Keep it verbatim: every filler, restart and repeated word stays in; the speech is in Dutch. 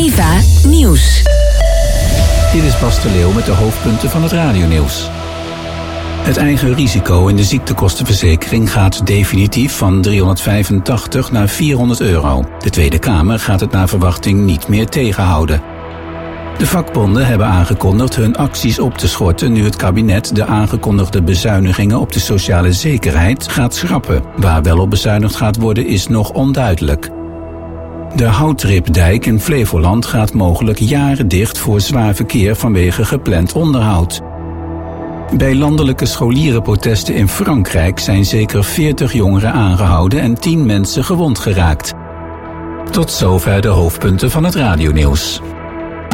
Eva Nieuws. Dit is Bas de Leeuw met de hoofdpunten van het radionieuws. Het eigen risico in de ziektekostenverzekering gaat definitief van driehonderdvijfentachtig naar vierhonderd euro. De Tweede Kamer gaat het naar verwachting niet meer tegenhouden. De vakbonden hebben aangekondigd hun acties op te schorten nu het kabinet de aangekondigde bezuinigingen op de sociale zekerheid gaat schrappen. Waar wel op bezuinigd gaat worden is nog onduidelijk. De Houtripdijk in Flevoland gaat mogelijk jaren dicht voor zwaar verkeer vanwege gepland onderhoud. Bij landelijke scholierenprotesten in Frankrijk zijn zeker veertig jongeren aangehouden en tien mensen gewond geraakt. Tot zover de hoofdpunten van het radionieuws.